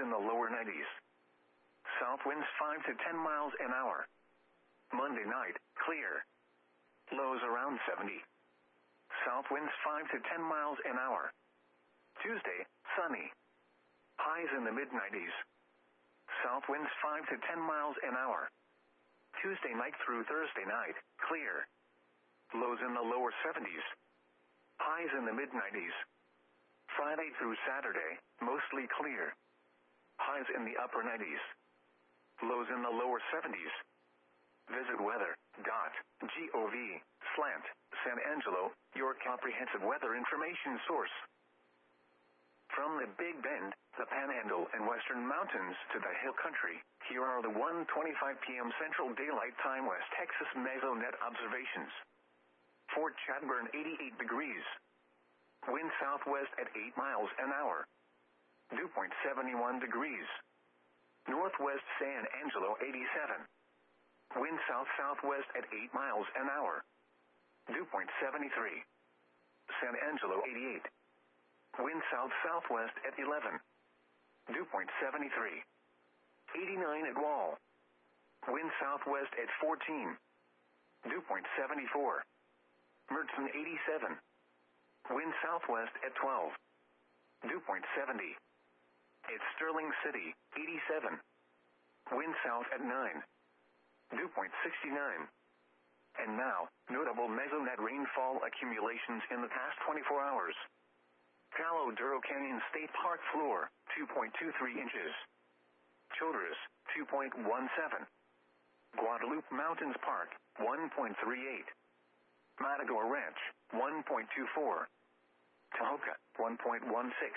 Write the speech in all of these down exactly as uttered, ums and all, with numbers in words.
in the lower nineties. South winds five to ten miles an hour. Monday night, clear. Lows around seventy. South winds five to ten miles an hour. Tuesday, sunny. Highs in the mid nineties. South winds five to ten miles an hour. Tuesday night through Thursday night, clear. Lows in the lower seventies. Highs in the mid nineties. Friday through Saturday, mostly clear. Highs in the upper nineties. Lows in the lower seventies. Visit weather.gov slant San Angelo, your comprehensive weather information source. From the Big Bend, the Panhandle and Western Mountains to the Hill Country, here are the one twenty-five p.m. Central Daylight Time West Texas Mesonet observations. Fort Chadbourne, eighty-eight degrees. Wind southwest at eight miles an hour. Dew point seventy-one degrees. Northwest San Angelo, eighty-seven. Wind south-southwest at eight miles an hour. Dew point seventy-three. San Angelo, eighty-eight. Wind south-southwest at eleven. Dew point seventy-three. eighty-nine at Wall. Wind southwest at fourteen. Dew point seventy-four. Mertzen, eighty-seven. Wind southwest at twelve. Dew point seventy. At Sterling City, eighty-seven. Wind south at nine. Dew point sixty-nine. And now, notable Mesonet rainfall accumulations in the past twenty-four hours. Palo Duro Canyon State Park floor, two point two three inches. Childress, two point one seven. Guadalupe Mountains Park, one point three eight. Matador Ranch, one point two four. Tahoka, one point one six.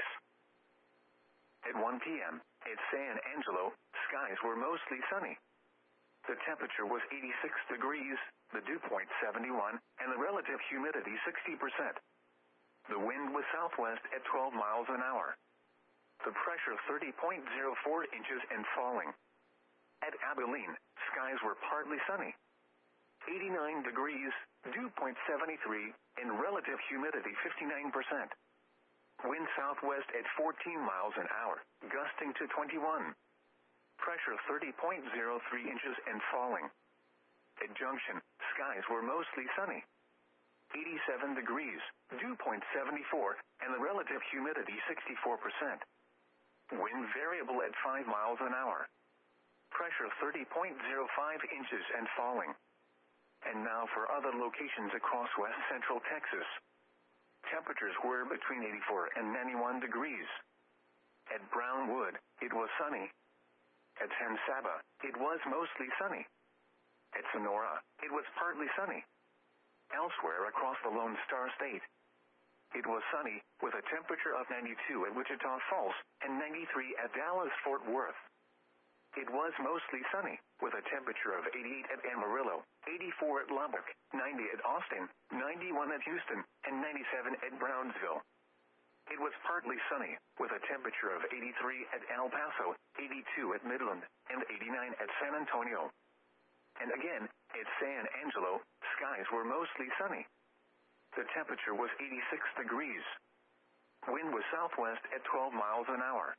At one p.m., at San Angelo, skies were mostly sunny. The temperature was eighty-six degrees, the dew point seventy-one, and the relative humidity sixty percent. The wind was southwest at twelve miles an hour. The pressure thirty point zero four inches and falling. At Abilene, skies were partly sunny. eighty-nine degrees, dew point seventy-three, and relative humidity fifty-nine percent. Wind southwest at fourteen miles an hour, gusting to twenty-one. Pressure thirty point zero three inches and falling. At Junction, skies were mostly sunny. eighty-seven degrees, dew point seventy-four, and the relative humidity sixty-four percent. Wind variable at five miles an hour. Pressure thirty point zero five inches and falling. And now for other locations across west central Texas. Temperatures were between eighty-four and ninety-one degrees. At Brownwood, it was sunny. At San Saba, it was mostly sunny. At Sonora, it was partly sunny. Elsewhere across the Lone Star State, it was sunny, with a temperature of ninety-two at Wichita Falls and ninety-three at Dallas-Fort Worth. It was mostly sunny, with a temperature of eighty-eight at Amarillo, eighty-four at Lubbock, ninety at Austin, ninety-one at Houston, and ninety-seven at Brownsville. It was partly sunny, with a temperature of eighty-three at El Paso, eighty-two at Midland, and eighty-nine at San Antonio. And again, at San Angelo, skies were mostly sunny. The temperature was eighty-six degrees. Wind was southwest at twelve miles an hour.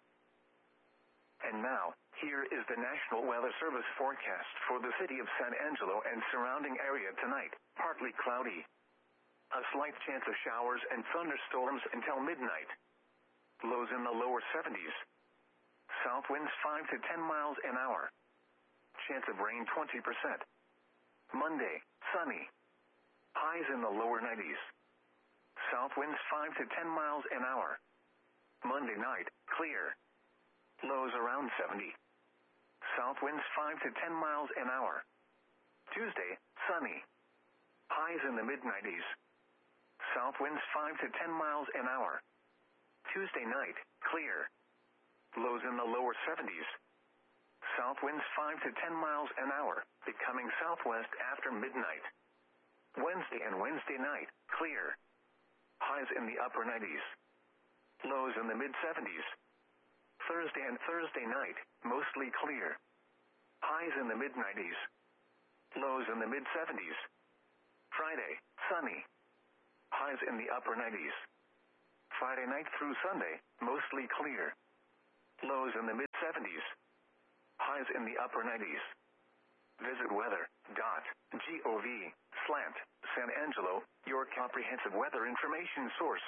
And now, here is the National Weather Service forecast for the city of San Angelo and surrounding area tonight. Partly cloudy. A slight chance of showers and thunderstorms until midnight. Lows in the lower seventies. South winds five to ten miles an hour. Chance of rain twenty percent. Monday, sunny. Highs in the lower nineties. South winds five to ten miles an hour. Monday night, clear. Lows around seventy. South winds five to ten miles an hour. Tuesday, sunny. Highs in the mid nineties. South winds five to ten miles an hour. Tuesday night, clear. Lows in the lower seventies. South winds five to ten miles an hour, becoming southwest after midnight. Wednesday and Wednesday night, clear. Highs in the upper nineties. Lows in the mid seventies. Thursday and Thursday night, mostly clear. Highs in the mid nineties. Lows in the mid seventies. Friday, sunny. Highs in the upper nineties. Friday night through Sunday, mostly clear. Lows in the mid seventies. Highs in the upper nineties. Visit weather.gov slant San Angelo, your comprehensive weather information source.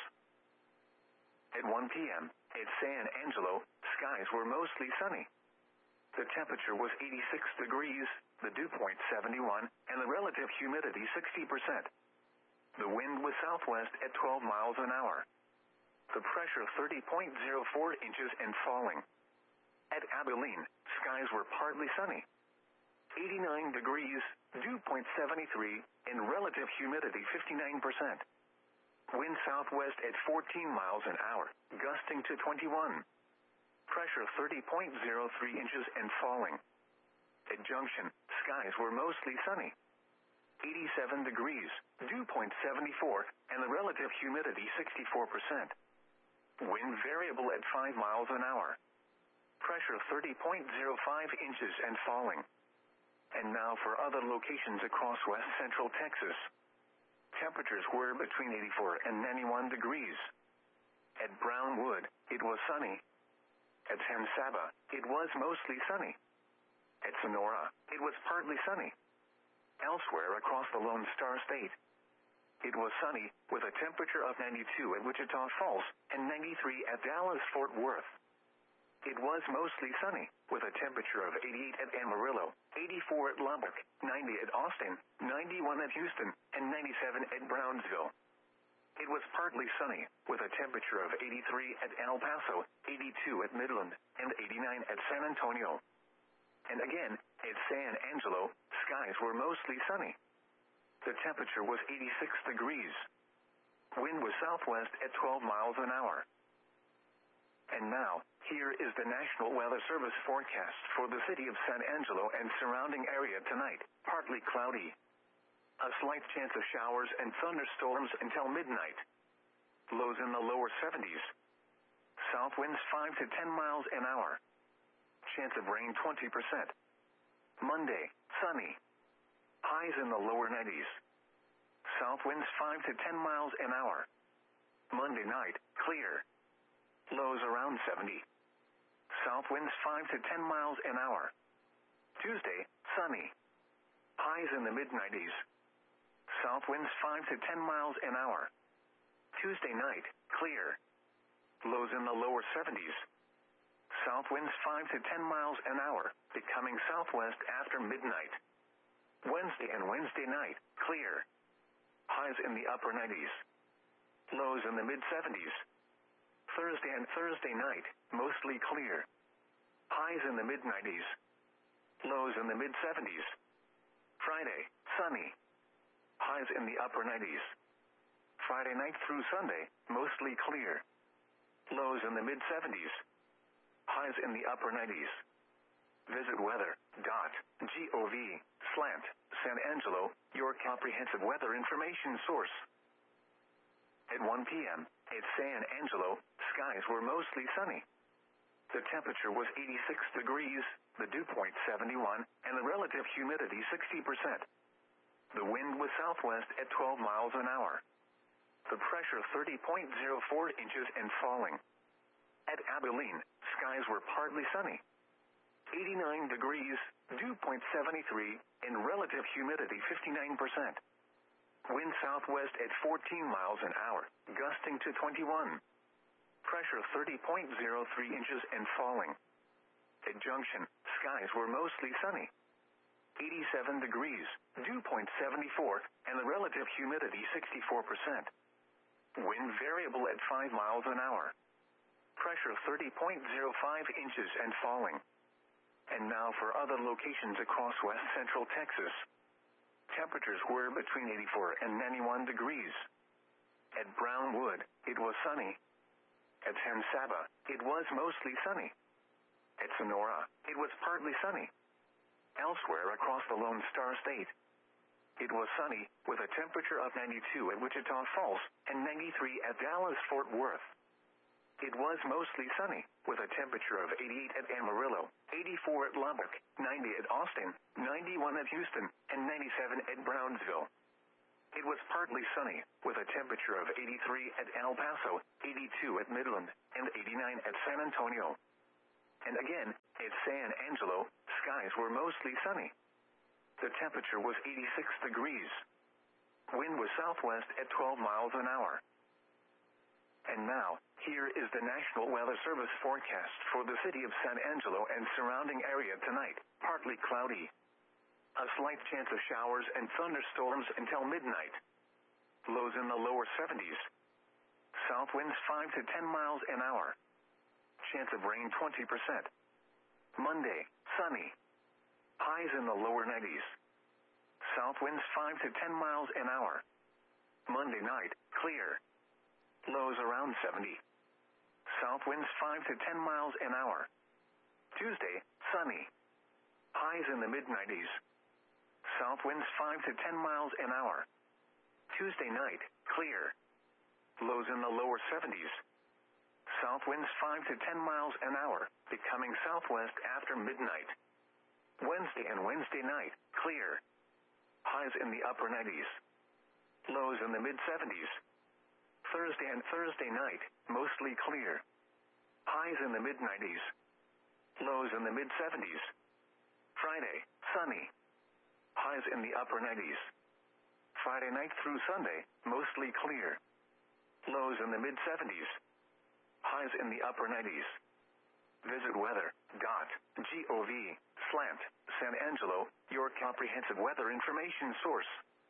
At one p.m. at San Angelo, skies were mostly sunny. The temperature was eighty-six degrees, the dew point seventy-one, and the relative humidity sixty percent. The wind was southwest at twelve miles an hour. The pressure thirty point zero four inches and falling. At Abilene, skies were partly sunny. eighty-nine degrees, dew point seventy-three, and relative humidity fifty-nine percent. Wind southwest at fourteen miles an hour, gusting to twenty-one. Pressure thirty point zero three inches and falling. At Junction, skies were mostly sunny. eighty-seven degrees, dew point seventy-four, and the relative humidity sixty-four percent. Wind variable at five miles an hour. Pressure thirty point zero five inches and falling. And now for other locations across west central Texas. Temperatures were between eighty-four and ninety-one degrees. At Brownwood, it was sunny. At San Saba, it was mostly sunny. At Sonora, it was partly sunny. Elsewhere across the Lone Star State, it was sunny, with a temperature of ninety-two at Wichita Falls and ninety-three at Dallas-Fort Worth. It was mostly sunny, with a temperature of eighty-eight at Amarillo, eighty-four at Lubbock, ninety at Austin, ninety-one at Houston, and ninety-seven at Brownsville. It was partly sunny, with a temperature of eighty-three at El Paso, eighty-two at Midland, and eighty-nine at San Antonio. And again, at San Angelo, skies were mostly sunny. The temperature was eighty-six degrees. Wind was southwest at twelve miles an hour. And now, here is the National Weather Service forecast for the city of San Angelo and surrounding area tonight. Partly cloudy. A slight chance of showers and thunderstorms until midnight. Lows in the lower seventies. South winds five to ten miles an hour. Chance of rain twenty percent. Monday, sunny. Highs in the lower nineties. South winds five to ten miles an hour. Monday night, clear. Lows around seventy. South winds five to ten miles an hour. Tuesday, sunny. Highs in the mid nineties. South winds five to ten miles an hour. Tuesday night, clear. Lows in the lower seventies. South winds five to ten miles an hour, becoming southwest after midnight. Wednesday and Wednesday night, clear. Highs in the upper nineties. Lows in the mid seventies. Thursday and Thursday night, mostly clear. Highs in the mid nineties. Lows in the mid seventies. Friday, sunny. Highs in the upper nineties. Friday night through Sunday, mostly clear. Lows in the mid seventies. Highs in the upper nineties. Visit weather.gov slant San Angelo, your comprehensive weather information source. At one p.m. at San Angelo, skies were mostly sunny. The temperature was eighty-six degrees, the dew point seventy-one, and the relative humidity sixty percent. The wind was southwest at twelve miles an hour. The pressure thirty point zero four inches and falling. At Abilene, skies were partly sunny. eighty-nine degrees, dew point seventy-three, and relative humidity fifty-nine percent. Wind southwest at fourteen miles an hour, gusting to twenty-one. Pressure thirty point zero three inches and falling. At Junction, skies were mostly sunny. eighty-seven degrees, dew point seventy-four, and the relative humidity sixty-four percent. Wind variable at five miles an hour. Pressure thirty point zero five inches and falling. And now for other locations across west central Texas. Temperatures were between eighty-four and ninety-one degrees. At Brownwood, it was sunny. At San Saba, it was mostly sunny. At Sonora, it was partly sunny. Elsewhere across the Lone Star State, it was sunny, with a temperature of ninety-two at Wichita Falls and ninety-three at Dallas-Fort Worth. It was mostly sunny, with a temperature of eighty-eight at Amarillo, eighty-four at Lubbock, ninety at Austin, ninety-one at Houston, and ninety-seven at Brownsville. It was partly sunny, with a temperature of eighty-three at El Paso, eighty-two at Midland, and eighty-nine at San Antonio. And again, at San Angelo, skies were mostly sunny. The temperature was eighty-six degrees. Wind was southwest at twelve miles an hour. And now, here is the National Weather Service forecast for the city of San Angelo and surrounding area tonight. Partly cloudy. A slight chance of showers and thunderstorms until midnight. Lows in the lower seventies. South winds five to ten miles an hour. Chance of rain twenty percent. Monday, sunny. Highs in the lower nineties. South winds five to ten miles an hour. Monday night, clear. Lows around seventy. South winds five to ten miles an hour. Tuesday, sunny. Highs in the mid nineties. South winds five to ten miles an hour. Tuesday night, clear. Lows in the lower seventies. South winds five to ten miles an hour, becoming southwest after midnight. Wednesday and Wednesday night, clear. Highs in the upper nineties. Lows in the mid seventies. Thursday and Thursday night, mostly clear. Highs in the mid nineties. Lows in the mid seventies. Friday, sunny. Highs in the upper nineties. Friday night through Sunday, mostly clear. Lows in the mid seventies. Highs in the upper nineties. Visit weather dot gov slant San Angelo, your comprehensive weather information source.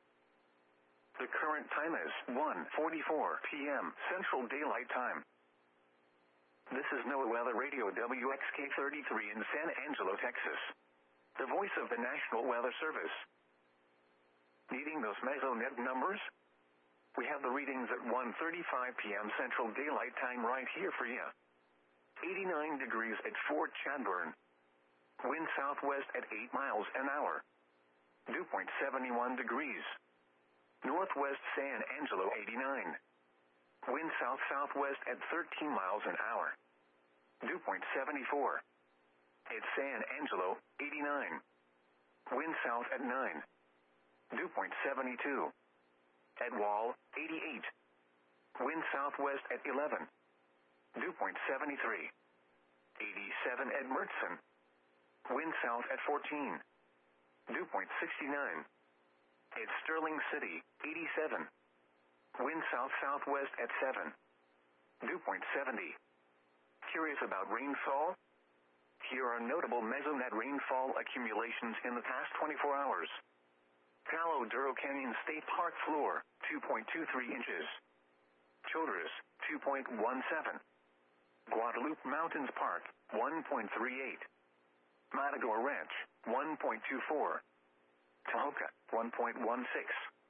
The current time is one forty-four p m Central Daylight Time. This is NOAA Weather Radio W X K thirty-three in San Angelo, Texas. The voice of the National Weather Service. Needing those mesonet numbers? We have the readings at one thirty-five p m Central Daylight Time right here for you. eighty-nine degrees at Fort Chadbourne. Wind southwest at eight miles an hour. Dew point seventy-one degrees. Northwest San Angelo eighty-nine. Wind south-southwest at thirteen miles an hour. Dew point seventy-four. At San Angelo, eighty-nine. Wind south at nine. Dew point seventy-two. At Wall, eighty-eight. Wind southwest at eleven. Dew point seventy-three. eighty-seven at Mertzen. Wind south at fourteen. Dew point sixty-nine. At Sterling City, eighty-seven. Wind south-southwest at seven. Dew point seventy. Curious about rainfall? Here are notable mesonet rainfall accumulations in the past twenty-four hours. Palo Duro Canyon State Park floor, two point two three inches. Childress, two point one seven. Guadalupe Mountains Park, one point three eight. Matador Ranch, one point two four. Tahoka, one point one six.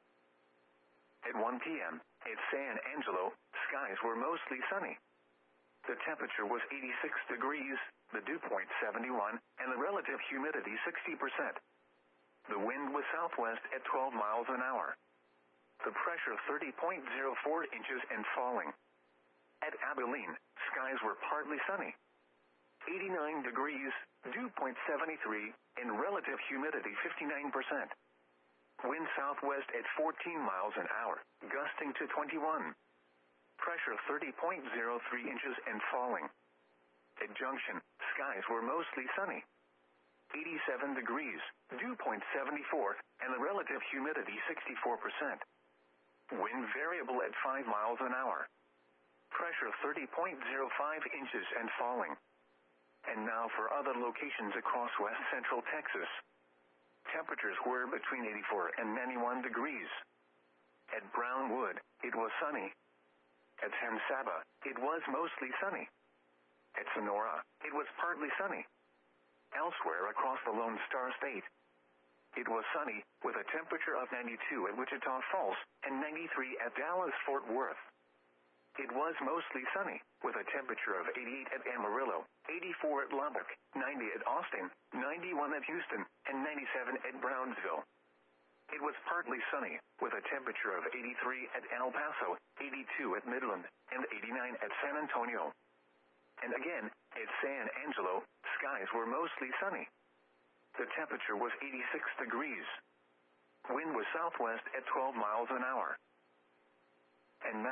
At one p m, at San Angelo, skies were mostly sunny. The temperature was eighty-six degrees, the dew point seventy-one, and the relative humidity sixty percent. The wind was southwest at twelve miles an hour. The pressure thirty point zero four inches and falling. At Abilene, skies were partly sunny. eighty-nine degrees, dew point seventy-three, and relative humidity fifty-nine percent. Wind southwest at fourteen miles an hour, gusting to twenty-one. Pressure thirty point zero three inches and falling. At Junction, skies were mostly sunny. eighty-seven degrees, dew point seventy-four, and the relative humidity sixty-four percent. Wind variable at five miles an hour. Pressure thirty point zero five inches and falling. And now for other locations across west central Texas. Temperatures were between eighty-four and ninety-one degrees. At Brownwood, it was sunny. At San Saba, it was mostly sunny. At Sonora, it was partly sunny. Elsewhere across the Lone Star State, it was sunny, with a temperature of ninety-two at Wichita Falls and ninety-three at Dallas-Fort Worth. It was mostly sunny, with a temperature of eighty-eight at Amarillo, eighty-four at Lubbock, ninety at Austin, ninety-one at Houston, and ninety-seven at Brownsville. It was partly sunny, with a temperature of eighty-three at El Paso, eighty-two at Midland, and eighty-nine at San Antonio. And again, at San Angelo, skies were mostly sunny. The temperature was eighty-six degrees. Wind was southwest at twelve miles an hour. And now,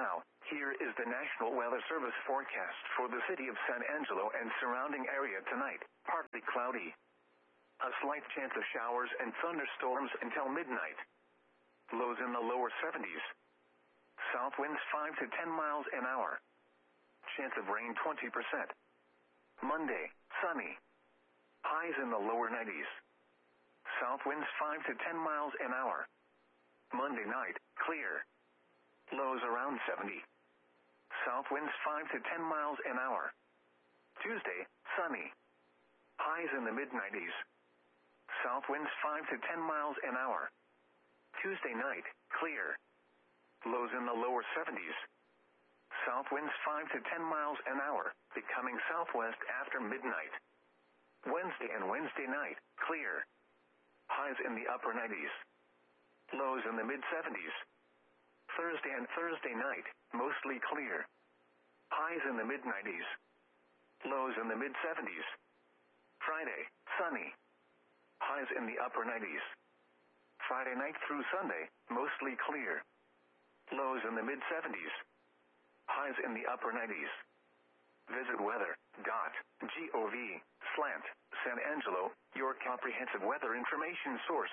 here is the National Weather Service forecast for the city of San Angelo and surrounding area tonight. Partly cloudy. A slight chance of showers and thunderstorms until midnight. Lows in the lower seventies. South winds five to ten miles an hour. Chance of rain twenty percent. Monday, sunny. Highs in the lower nineties. South winds five to ten miles an hour. Monday night, clear. Lows around seventy. South winds five to ten miles an hour. Tuesday, sunny. Highs in the mid nineties. South winds five to ten miles an hour. Tuesday night, clear. Lows in the lower seventies. South winds five to ten miles an hour, becoming southwest after midnight. Wednesday and Wednesday night, clear. Highs in the upper nineties. Lows in the mid seventies. Thursday and Thursday night, mostly clear. Highs in the mid nineties. Lows in the mid seventies. Friday, sunny. Highs in the upper nineties. Friday night through Sunday, mostly clear. Lows in the mid seventies. Highs in the upper nineties. Visit weather dot gov slant San Angelo, your comprehensive weather information source.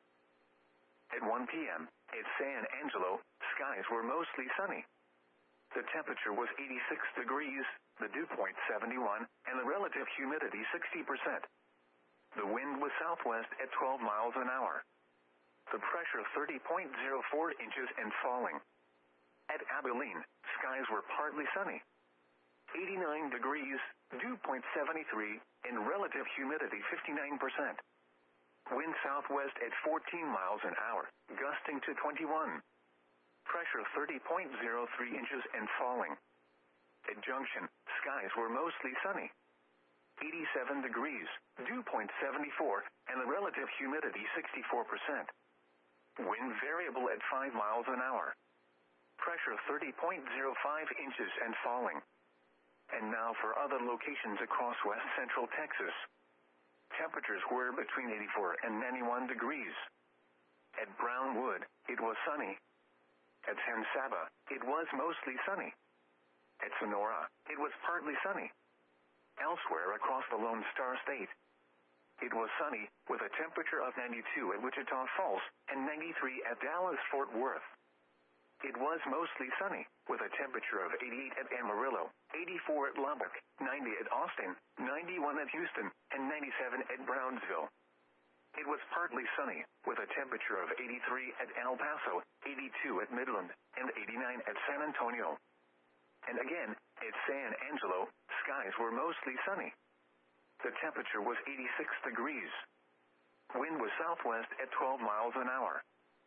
At one p.m., at San Angelo, skies were mostly sunny. The temperature was eighty-six degrees, the dew point seventy-one, and the relative humidity sixty percent. The wind was southwest at twelve miles an hour. The pressure thirty point zero four inches and falling. At Abilene, skies were partly sunny. eighty-nine degrees, dew point seventy-three, and relative humidity fifty-nine percent. Wind southwest at fourteen miles an hour, gusting to twenty-one. Pressure thirty point zero three inches and falling. At Junction, skies were mostly sunny. eighty-seven degrees, dew point seventy-four, and the relative humidity sixty-four percent. Wind variable at five miles an hour. Pressure thirty point zero five inches and falling. And now for other locations across west central Texas. Temperatures were between eighty-four and ninety-one degrees. At Brownwood, it was sunny. At San Saba, it was mostly sunny. At Sonora, it was partly sunny. Elsewhere across the Lone Star State, it was sunny, with a temperature of ninety-two at Wichita Falls and ninety-three at Dallas-Fort Worth. It was mostly sunny, with a temperature of eighty-eight at Amarillo, eighty-four at Lubbock, ninety at Austin, ninety-one at Houston, and ninety-seven at Brownsville. It was partly sunny, with a temperature of eighty-three at El Paso, eighty-two at Midland, and eighty-nine at San Antonio. And again, at San Angelo, skies were mostly sunny. The temperature was eighty-six degrees. Wind was southwest at twelve miles an hour.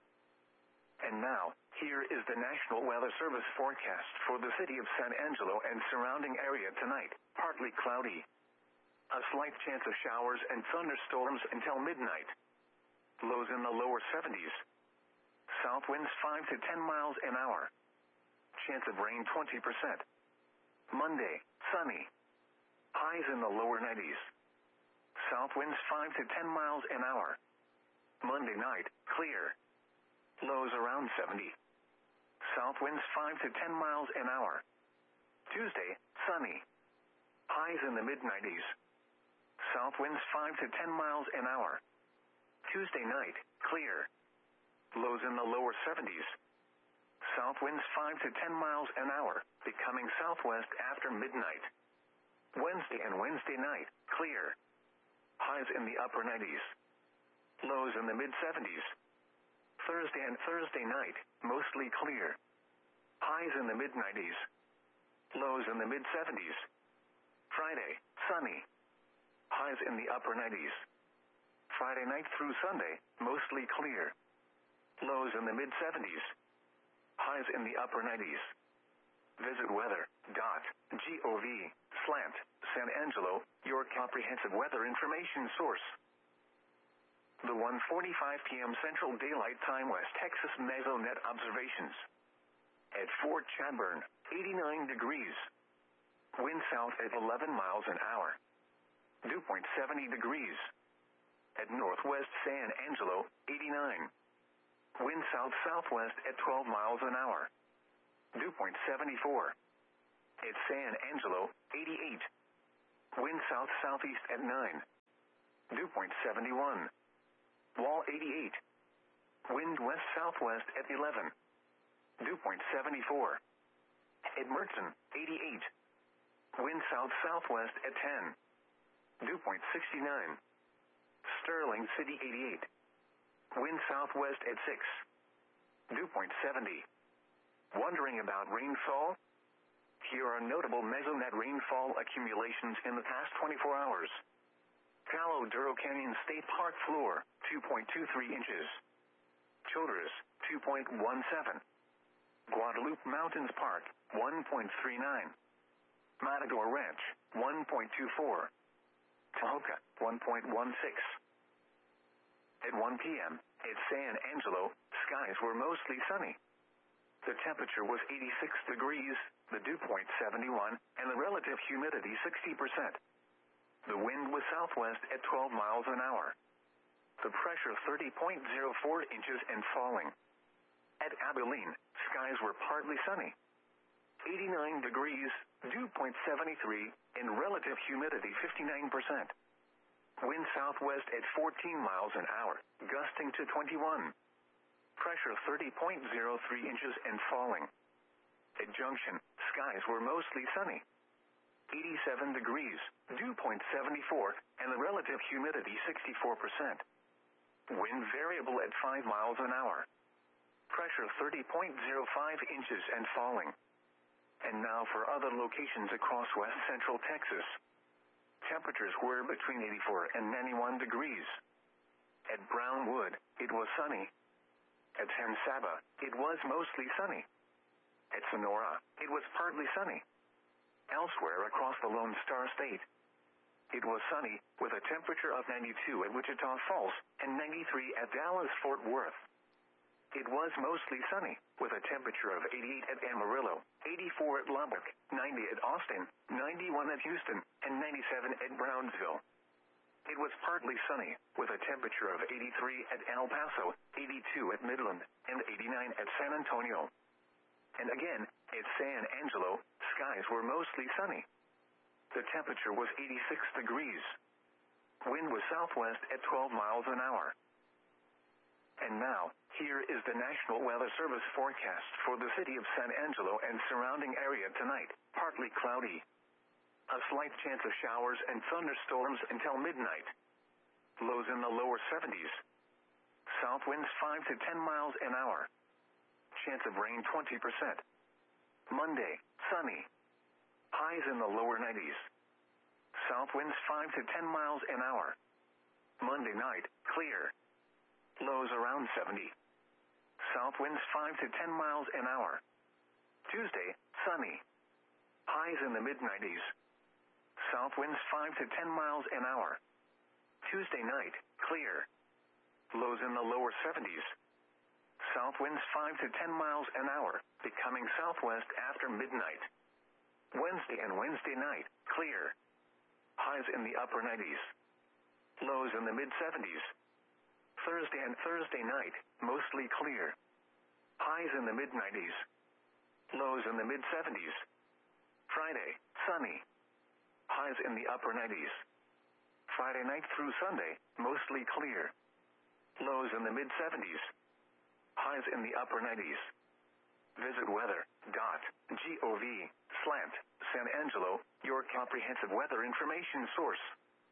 And now, here is the National Weather Service forecast for the city of San Angelo and surrounding area tonight. Partly cloudy. A slight chance of showers and thunderstorms until midnight. Lows in the lower seventies. South winds five to ten miles an hour. Chance of rain twenty percent. Monday, sunny. Highs in the lower nineties. South winds five to ten miles an hour. Monday night, clear. Lows around seventy. South winds five to ten miles an hour. Tuesday, sunny. Highs in the mid nineties. South winds five to ten miles an hour. Tuesday night, clear. Lows in the lower seventies. South winds five to ten miles an hour, becoming southwest after midnight. Wednesday and Wednesday night, clear. Highs in the upper nineties. Lows in the mid seventies. Thursday and Thursday night, mostly clear. Highs in the mid nineties. Lows in the mid seventies. Friday, sunny. Highs in the upper nineties. Friday night through Sunday, mostly clear. Lows in the mid seventies. Highs in the upper nineties. Visit weather dot gov slant San Angelo, your comprehensive weather information source. The one forty-five p.m. Central Daylight Time West Texas Mesonet observations. At Fort Chadbourne, eighty-nine degrees. Wind south at eleven miles an hour. Dew point seventy degrees. At Northwest San Angelo, eighty-nine. Wind south-southwest at twelve miles an hour. Dew point seventy-four. At San Angelo, eighty-eight. Wind south-southeast at nine. Dew point seventy-one. Wall, eighty-eight. Wind west-southwest at eleven. Dew point seventy-four. At Mertzen, eighty-eight. Wind south-southwest at ten. Dew point sixty-nine. Sterling City, eighty-eight. Wind southwest at six. Dew point seventy. Wondering about rainfall? Here are notable mesonet rainfall accumulations in the past twenty-four hours. Palo Duro Canyon State Park floor, two point two three inches. Childress, two point one seven. Guadalupe Mountains Park, one point three nine. Matador Ranch, one point two four. Tahoka, one point one six. At one p m, at San Angelo, skies were mostly sunny. The temperature was eighty-six degrees, the dew point seventy-one, and the relative humidity sixty percent. The wind was southwest at twelve miles an hour. The pressure thirty point zero four inches and falling. At Abilene, skies were partly sunny. eighty-nine degrees, dew point seventy-three, and relative humidity fifty-nine percent. Wind southwest at fourteen miles an hour, gusting to twenty-one. Pressure thirty point zero three inches and falling. At Junction, skies were mostly sunny. eighty-seven degrees, dew point seventy-four, and the relative humidity sixty-four percent. Wind variable at five miles an hour. Pressure thirty point zero five inches and falling. And now for other locations across west central Texas. Temperatures were between eighty-four and ninety-one degrees. At Brownwood, it was sunny. At San Saba, it was mostly sunny. At Sonora, it was partly sunny. Elsewhere across the Lone Star State, it was sunny, with a temperature of ninety-two at Wichita Falls and ninety-three at Dallas-Fort Worth. It was mostly sunny, with a temperature of eighty-eight at Amarillo, eighty-four at Lubbock, ninety at Austin, ninety-one at Houston, and ninety-seven at Brownsville. It was partly sunny, with a temperature of eighty-three at El Paso, eighty-two at Midland, and eighty-nine at San Antonio. And again, at San Angelo, skies were mostly sunny. The temperature was eighty-six degrees. Wind was southwest at twelve miles an hour. And now, here is the National Weather Service forecast for the city of San Angelo and surrounding area tonight. Partly cloudy. A slight chance of showers and thunderstorms until midnight. Lows in the lower seventies. South winds five to ten miles an hour. Chance of rain twenty percent. Monday, sunny. Highs in the lower nineties. South winds five to ten miles an hour. Monday night, clear. Lows around seventy. South winds five to ten miles an hour. Tuesday, sunny. Highs in the mid nineties. South winds five to ten miles an hour. Tuesday night, clear. Lows in the lower seventies. South winds five to ten miles an hour, becoming southwest after midnight. Wednesday and Wednesday night, clear. Highs in the upper nineties. Lows in the mid seventies. Thursday and Thursday night, mostly clear. Highs in the mid nineties. Lows in the mid seventies. Friday, sunny. Highs in the upper nineties. Friday night through Sunday, mostly clear. Lows in the mid seventies. Highs in the upper nineties. Visit weather dot gov slash San Angelo, your comprehensive weather information source.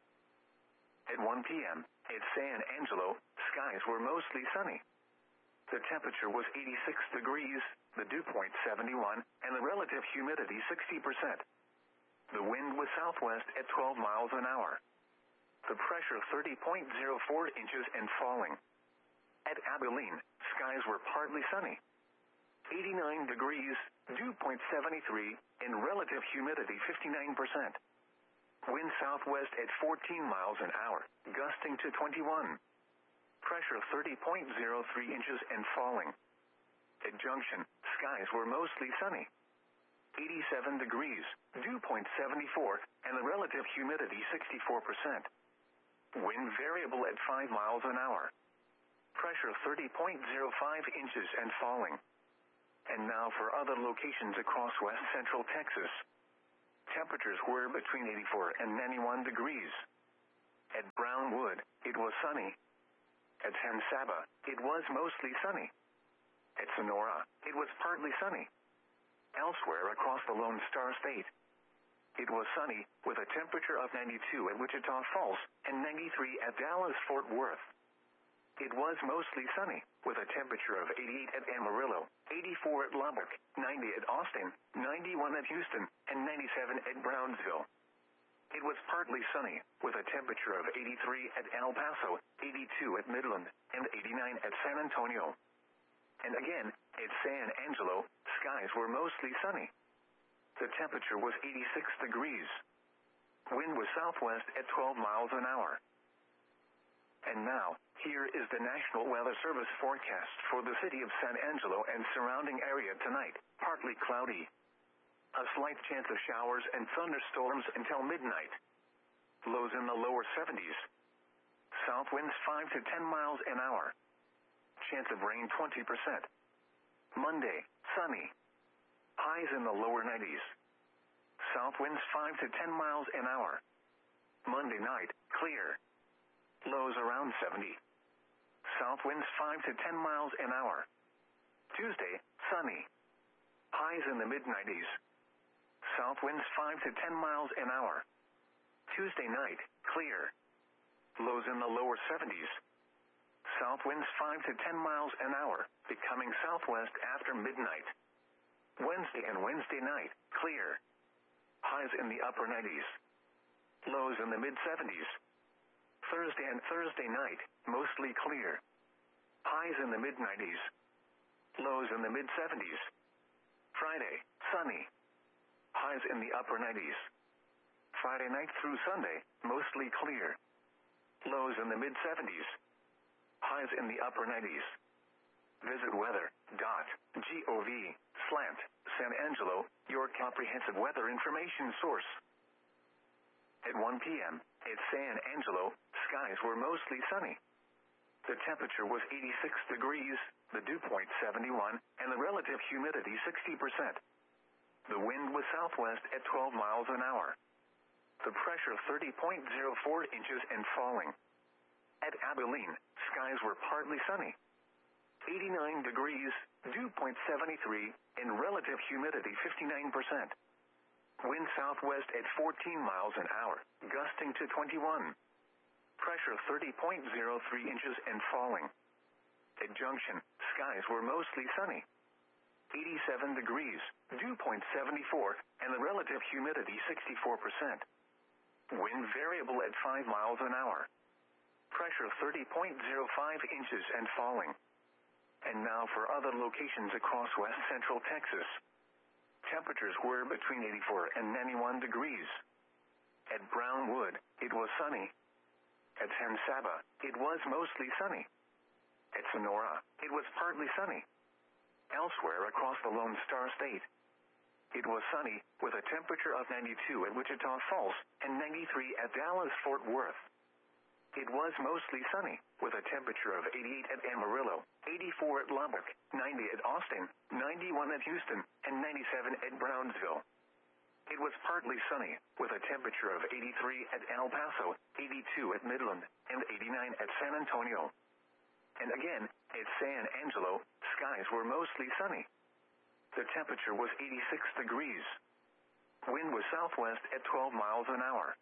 At one p m, at San Angelo, skies were mostly sunny. The temperature was eighty-six degrees, the dew point seventy-one, and the relative humidity sixty percent. The wind was southwest at twelve miles an hour. The pressure thirty point zero four inches and falling. At Abilene, skies were partly sunny. eighty-nine degrees, dew point seventy-three, and relative humidity fifty-nine percent. Wind southwest at fourteen miles an hour, gusting to twenty-one. Pressure thirty point zero three inches and falling. At Junction, skies were mostly sunny. eighty-seven degrees, dew point seventy-four, and the relative humidity sixty-four percent. Wind variable at five miles an hour. Pressure thirty point zero five inches and falling. And now for other locations across west central Texas. Temperatures were between eighty-four and ninety-one degrees. At Brownwood, it was sunny. At San Saba, it was mostly sunny. At Sonora, it was partly sunny. Elsewhere across the Lone Star State, it was sunny, with a temperature of ninety-two at Wichita Falls and ninety-three at Dallas-Fort Worth. It was mostly sunny, with a temperature of eighty-eight at Amarillo, eighty-four at Lubbock, ninety at Austin, ninety-one at Houston, and ninety-seven at Brownsville. It was partly sunny, with a temperature of eighty-three at El Paso, eighty-two at Midland, and eighty-nine at San Antonio. And again, at San Angelo, skies were mostly sunny. The temperature was eighty-six degrees. Wind was southwest at twelve miles an hour. And now, here is the National Weather Service forecast for the city of San Angelo and surrounding area tonight. Partly cloudy. A slight chance of showers and thunderstorms until midnight. Lows in the lower seventies. South winds five to ten miles an hour. Chance of rain twenty percent. Monday, sunny. Highs in the lower nineties. South winds five to ten miles an hour. Monday night, clear. Lows around seventy. South winds five to ten miles an hour. Tuesday, sunny. Highs in the mid nineties. South winds five to ten miles an hour. Tuesday night, clear. Lows in the lower seventies. South winds five to ten miles an hour, becoming southwest after midnight. Wednesday and Wednesday night, clear. Highs in the upper nineties. Lows in the mid seventies. Thursday and Thursday night, mostly clear. Highs in the mid nineties. Lows in the mid seventies. Friday, sunny. Highs in the upper nineties. Friday night through Sunday, mostly clear. Lows in the mid seventies. Highs in the upper nineties. Visit weather dot gov slash San Angelo, your comprehensive weather information source. At one p.m., at San Angelo, skies were mostly sunny. The temperature was eighty-six degrees, the dew point seventy-one, and the relative humidity sixty percent. The wind was southwest at twelve miles an hour. The pressure thirty point zero four inches and falling. At Abilene, skies were partly sunny. eighty-nine degrees, dew point seventy-three, and relative humidity fifty-nine percent. Wind southwest at fourteen miles an hour, gusting to twenty-one. Pressure thirty point zero three inches and falling. At Junction, skies were mostly sunny. eighty-seven degrees, dew point seventy-four, and the relative humidity sixty-four percent. Wind variable at five miles an hour. Pressure thirty point zero five inches and falling. And now for other locations across west central Texas. Temperatures were between eighty-four and ninety-one degrees. At Brownwood, it was sunny. At San Saba, it was mostly sunny. At Sonora, it was partly sunny. Elsewhere across the Lone Star State, it was sunny, with a temperature of ninety-two at Wichita Falls and ninety-three at Dallas-Fort Worth. It was mostly sunny, with a temperature of eighty-eight at Amarillo, eighty-four at Lubbock, ninety at Austin, ninety-one at Houston, and ninety-seven at Brownsville. It was partly sunny, with a temperature of eighty-three at El Paso, eighty-two at Midland, and eighty-nine at San Antonio. And again, at San Angelo, skies were mostly sunny. The temperature was eighty-six degrees. Wind was southwest at twelve miles an hour.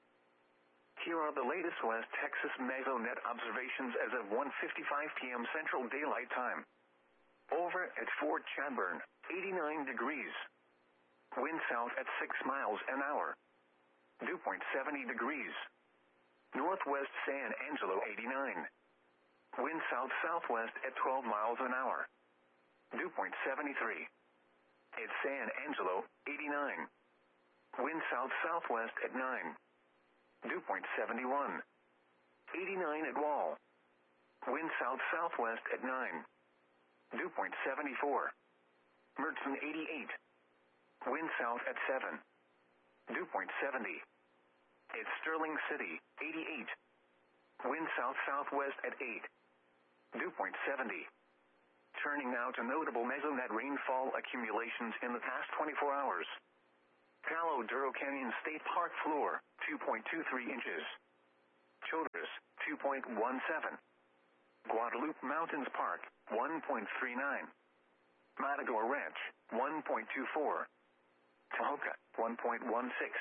Here are the latest West Texas Mesonet observations as of one fifty-five p.m. Central Daylight Time. Over at Fort Chadbourne, eighty-nine degrees. Wind south at six miles an hour. Dew point seventy degrees. Northwest San Angelo, eighty-nine. Wind south-southwest at twelve miles an hour. Dew point seventy-three. At San Angelo, eighty-nine. Wind south-southwest at nine. Dew point seventy-one. eighty-nine at Wall. Wind south-southwest at nine. Dew point seventy-four. Mertzen, eighty-eight. Wind south at seven. Dew point seventy. At Sterling City, eighty-eight. Wind south-southwest at eight. Dew point seventy. Turning now to notable mesonet rainfall accumulations in the past twenty-four hours. Palo Duro Canyon State Park floor, two point two three inches. Childress, two point one seven. Guadalupe Mountains Park, one point three nine. Matador Ranch, one point two four. Tahoka, one point one six.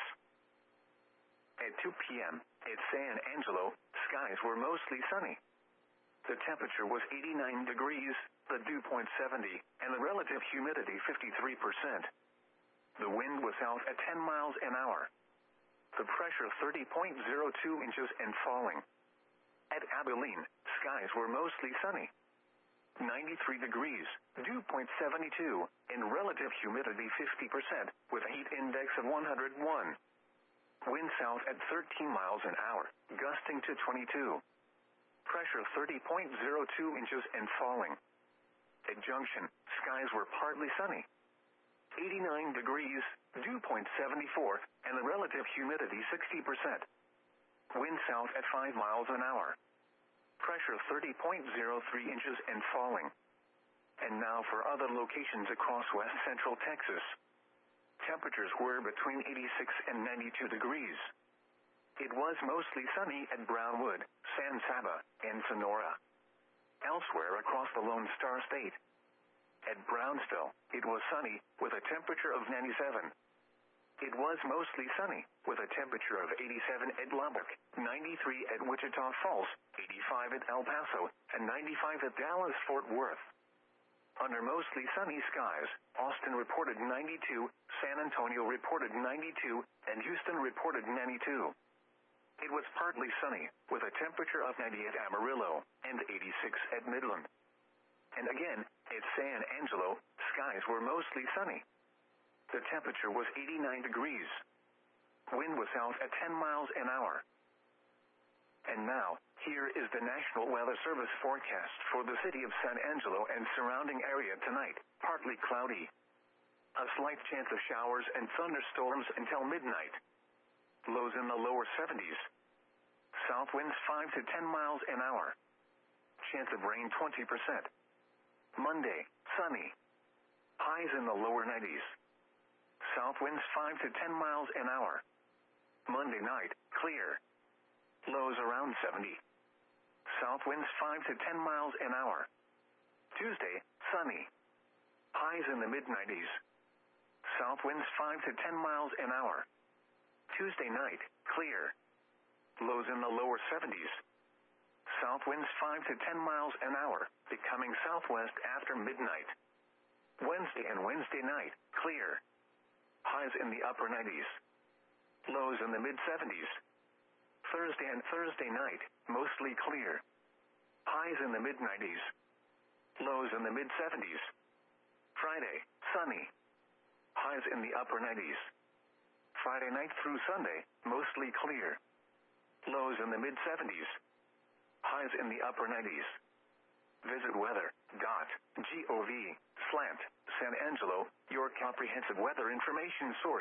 At two p.m., at San Angelo, skies were mostly sunny. The temperature was eighty-nine degrees, the dew point seventy, and the relative humidity fifty-three percent. The wind was out at ten miles an hour. The pressure thirty point zero two inches and falling. At Abilene, skies were mostly sunny. ninety-three degrees, dew point seventy-two, and relative humidity fifty percent, with a heat index of one hundred one. Wind south at thirteen miles an hour, gusting to twenty-two. Pressure thirty point zero two inches and falling. At Junction, skies were partly sunny. eighty-nine degrees, dew point seventy-four, and the relative humidity sixty percent. Wind south at five miles an hour. Pressure thirty point zero three inches and falling. And now for other locations across west central Texas. Temperatures were between eighty-six and ninety-two degrees. It was mostly sunny at Brownwood, San Saba, and Sonora. Elsewhere across the Lone Star State. At Brownsville, it was sunny, with a temperature of ninety-seven. It was mostly sunny, with a temperature of eighty-seven at Lubbock, ninety-three at Wichita Falls, eighty-five at El Paso, and ninety-five at Dallas-Fort Worth. Under mostly sunny skies, Austin reported ninety-two, San Antonio reported ninety-two, and Houston reported ninety-two. It was partly sunny, with a temperature of ninety at Amarillo, and eighty-six at Midland. And again, at San Angelo, skies were mostly sunny. The temperature was eighty-nine degrees. Wind was out at ten miles an hour. And now, here is the National Weather Service forecast for the city of San Angelo and surrounding area tonight. Partly cloudy. A slight chance of showers and thunderstorms until midnight. Lows in the lower seventies. South winds five to ten miles an hour. Chance of rain twenty percent. Monday, sunny. Highs in the lower nineties. South winds five to ten miles an hour. Monday night, clear. Lows around seventy. South winds five to ten miles an hour. Tuesday, sunny. Highs in the mid nineties. South winds five to ten miles an hour. Tuesday night, clear. Lows in the lower seventies. South winds five to ten miles an hour, becoming southwest after midnight. Wednesday and Wednesday night, clear. Highs in the upper nineties. Lows in the mid seventies. Thursday and Thursday night, mostly clear. Highs in the mid nineties. Lows in the mid seventies. Friday, sunny. Highs in the upper nineties. Friday night through Sunday, mostly clear. Lows in the mid seventies. Highs in the upper nineties. Visit weather dot gov slant San Angelo, your comprehensive weather information source.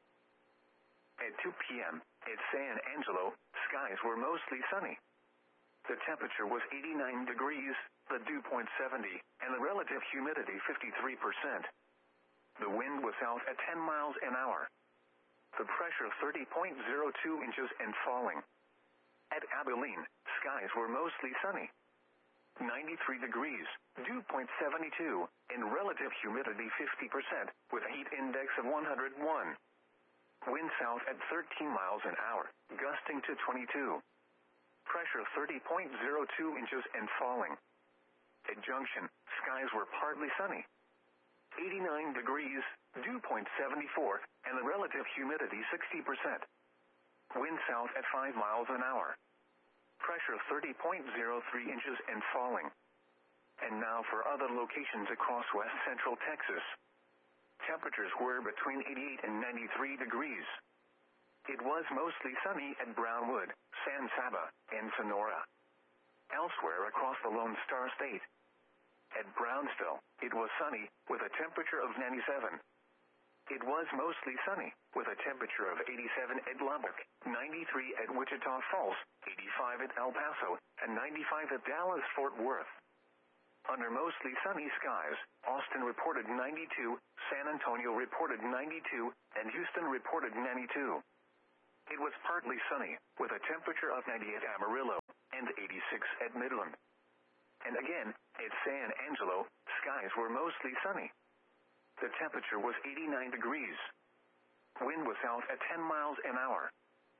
At two p.m., at San Angelo, skies were mostly sunny. The temperature was eighty-nine degrees, the dew point seventy, and the relative humidity fifty-three percent. The wind was out at ten miles an hour. The pressure thirty point zero two inches and falling. At Abilene, skies were mostly sunny. ninety-three degrees, dew point seventy-two, and relative humidity fifty percent, with a heat index of one hundred one. Wind south at thirteen miles an hour, gusting to twenty-two. Pressure thirty point zero two inches and falling. At Junction, skies were partly sunny. eighty-nine degrees, dew point seventy-four, and the relative humidity sixty percent. Wind south at five miles an hour. Pressure thirty point zero three inches and falling. And now for other locations across west central Texas. Temperatures were between eighty-eight and ninety-three degrees. It was mostly sunny at Brownwood, San Saba, and Sonora. Elsewhere across the Lone Star State. At Brownsville, it was sunny, with a temperature of ninety-seven. It was mostly sunny, with a temperature of eighty-seven at Lubbock, ninety-three at Wichita Falls, eighty-five at El Paso, and ninety-five at Dallas-Fort Worth. Under mostly sunny skies, Austin reported ninety-two, San Antonio reported ninety-two, and Houston reported ninety-two. It was partly sunny, with a temperature of ninety at Amarillo, and eighty-six at Midland. And again, at San Angelo, skies were mostly sunny. The temperature was eighty-nine degrees. Wind was out at ten miles an hour.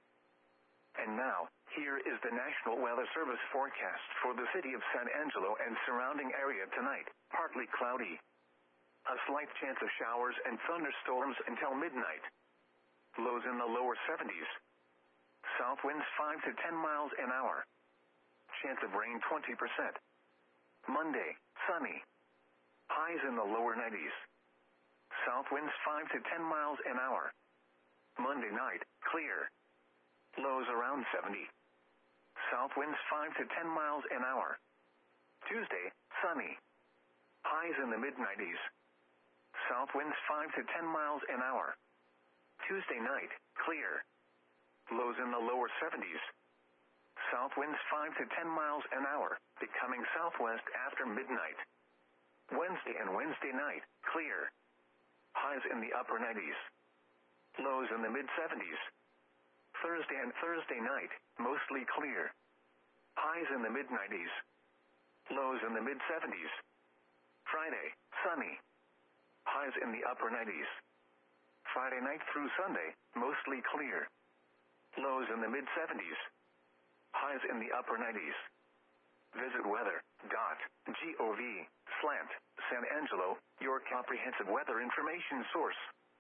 And now, here is the National Weather Service forecast for the city of San Angelo and surrounding area tonight. Partly cloudy. A slight chance of showers and thunderstorms until midnight. Lows in the lower seventies. South winds five to ten miles an hour. Chance of rain twenty percent. Monday, sunny. Highs in the lower nineties. South winds five to ten miles an hour. Monday night, clear. Lows around seventy. South winds five to ten miles an hour. Tuesday, sunny. Highs in the mid nineties. South winds five to ten miles an hour. Tuesday night, clear. Lows in the lower seventies. South winds five to ten miles an hour, becoming southwest after midnight. Wednesday and Wednesday night, clear. Highs in the upper nineties. Lows in the mid seventies. Thursday and Thursday night, mostly clear. Highs in the mid nineties. Lows in the mid seventies. Friday, sunny. Highs in the upper nineties. Friday night through Sunday, mostly clear. Lows in the mid seventies. Highs in the upper nineties. Visit weather dot gov slash San Angelo, your comprehensive weather information source.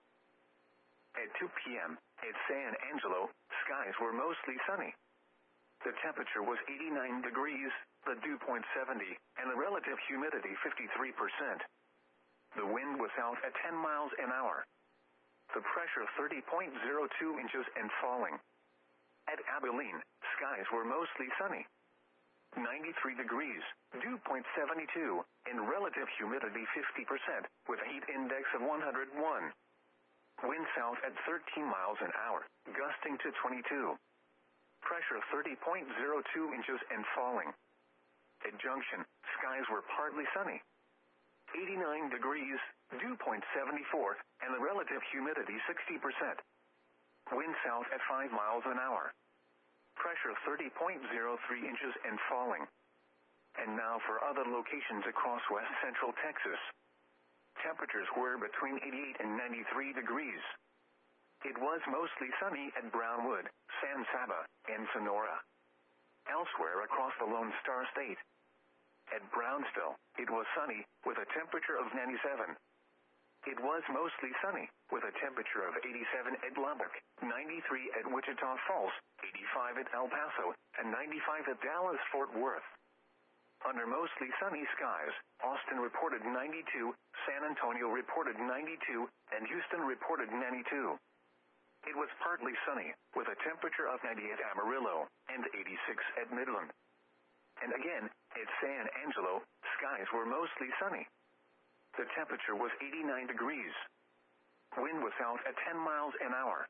At two p.m., at San Angelo, skies were mostly sunny. The temperature was eighty-nine degrees, the dew point seventy, and the relative humidity fifty-three percent. The wind was out at ten miles an hour. The pressure thirty point zero two inches and falling. At Abilene, skies were mostly sunny. ninety-three degrees, dew point seventy-two, and relative humidity fifty percent, with a heat index of one hundred one. Wind south at thirteen miles an hour, gusting to twenty-two. Pressure thirty point zero two inches and falling. At Junction, skies were partly sunny. eighty-nine degrees, dew point seventy-four, and the relative humidity sixty percent. Wind south at five miles an hour. Pressure thirty point zero three inches and falling. And now for other locations across west central Texas. Temperatures were between eighty-eight and ninety-three degrees. It was mostly sunny at Brownwood, San Saba, and Sonora. Elsewhere across the Lone Star State. At Brownsville, it was sunny, with a temperature of ninety-seven. It was mostly sunny, with a temperature of eighty-seven at Lubbock, ninety-three at Wichita Falls, eighty-five at El Paso, and ninety-five at Dallas-Fort Worth. Under mostly sunny skies, Austin reported ninety-two, San Antonio reported ninety-two, and Houston reported ninety-two. It was partly sunny, with a temperature of ninety at Amarillo, and eighty-six at Midland. And again, at San Angelo, skies were mostly sunny. The temperature was eighty-nine degrees. Wind was out at ten miles an hour.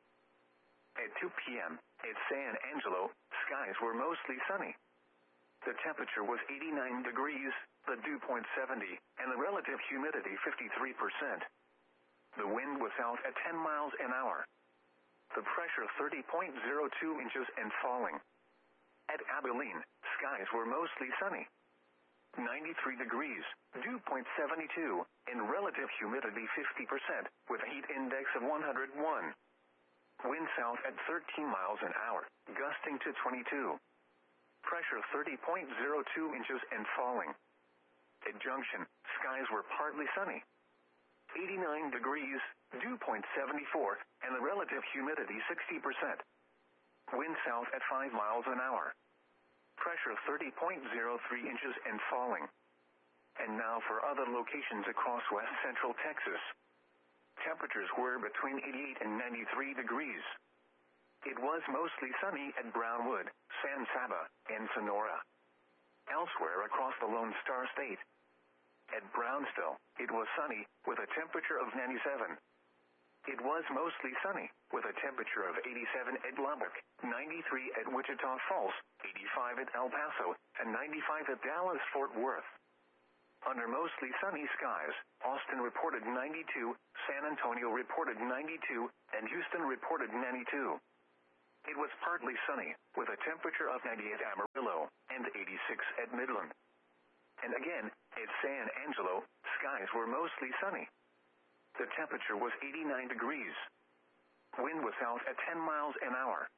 At two p.m., at San Angelo, skies were mostly sunny. The temperature was eighty-nine degrees, the dew point seventy, and the relative humidity fifty-three percent. The wind was out at ten miles an hour. The pressure thirty point zero two inches and falling. At Abilene, skies were mostly sunny. ninety-three degrees, dew point seventy-two, and relative humidity fifty percent, with a heat index of one hundred one. Wind south at thirteen miles an hour, gusting to twenty-two. Pressure thirty point zero two inches and falling. At Junction, skies were partly sunny. eighty-nine degrees, dew point seventy-four, and the relative humidity sixty percent. Wind south at five miles an hour. Pressure thirty point zero three inches and falling. And now for other locations across west central Texas. Temperatures were between eighty-eight and ninety-three degrees. It was mostly sunny at Brownwood, San Saba, and Sonora. Elsewhere across the Lone Star State. At Brownsville, it was sunny, with a temperature of ninety-seven. It was mostly sunny, with a temperature of eighty-seven at Lubbock, ninety-three at Wichita Falls, eighty-five at El Paso, and ninety-five at Dallas-Fort Worth. Under mostly sunny skies, Austin reported ninety-two, San Antonio reported ninety-two, and Houston reported ninety-two. It was partly sunny, with a temperature of ninety-eight at Amarillo, and eighty-six at Midland. And again, at San Angelo, skies were mostly sunny. The temperature was eighty-nine degrees. Wind was south at ten miles an hour.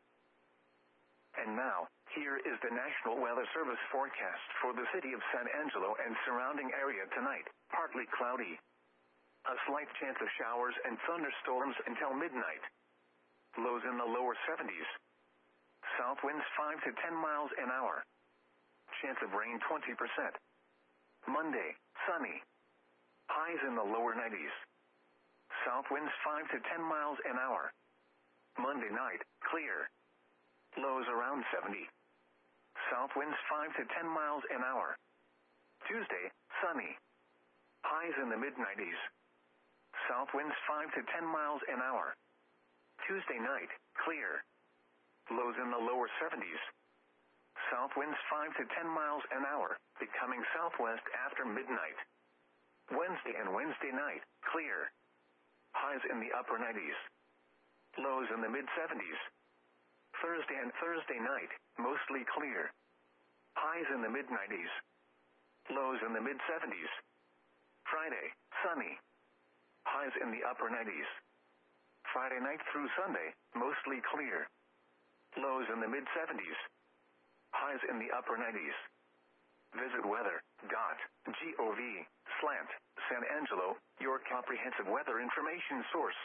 And now, here is the National Weather Service forecast for the city of San Angelo and surrounding area tonight. Partly cloudy. A slight chance of showers and thunderstorms until midnight. Lows in the lower seventies. South winds five to ten miles an hour. Chance of rain twenty percent. Monday, sunny. Highs in the lower nineties. South winds five to ten miles an hour. Monday night, clear. Lows around seventy. South winds five to ten miles an hour. Tuesday, sunny. Highs in the mid nineties. South winds five to ten miles an hour. Tuesday night, clear. Lows in the lower seventies. South winds five to ten miles an hour, becoming southwest after midnight. Wednesday and Wednesday night, clear. Highs in the upper nineties. Lows in the mid seventies. Thursday and Thursday night, mostly clear. Highs in the mid nineties. Lows in the mid seventies. Friday, sunny. Highs in the upper nineties. Friday night through Sunday, mostly clear. Lows in the mid seventies. Highs in the upper nineties. Visit weather dot gov slant San Angelo, your comprehensive weather information source.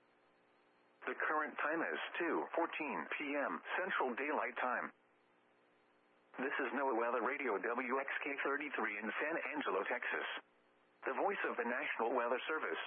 The current time is two fourteen p.m. Central Daylight Time. This is NOAA Weather Radio W X K thirty-three in San Angelo, Texas. The voice of the National Weather Service.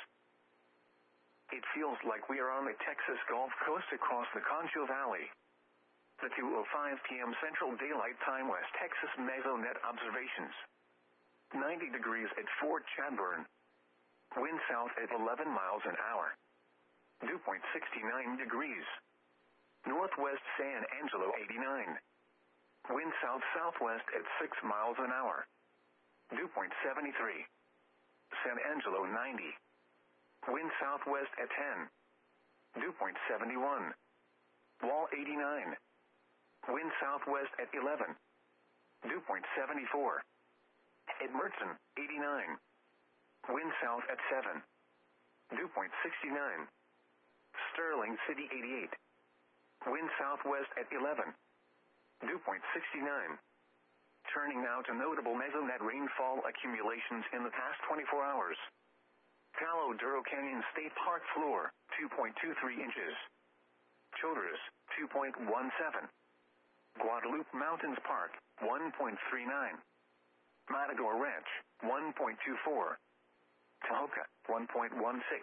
It feels like we are on the Texas Gulf Coast across the Concho Valley. The two oh five p.m. Central Daylight Time West Texas Mesonet observations. ninety degrees at Fort Chadbourne. Wind south at eleven miles an hour. Dew point sixty-nine degrees. Northwest San Angelo eighty-nine. Wind south-southwest at six miles an hour. Dew point seventy-three. San Angelo ninety. Wind southwest at ten. Dew point seventy-one. Wall eighty-nine. Wind southwest at eleven. Dew point seventy-four. At Mertzen, eighty-nine. Wind south at seven. Dew point sixty-nine. Sterling City eighty-eight. Wind southwest at eleven. Dew point sixty-nine. Turning now to notable mesonet rainfall accumulations in the past twenty-four hours. Palo Duro Canyon State Park floor, two point two three inches. Childress, two point one seven. Guadalupe Mountains Park, one point three nine. Matador Ranch, one point two four. Tahoka, one point one six.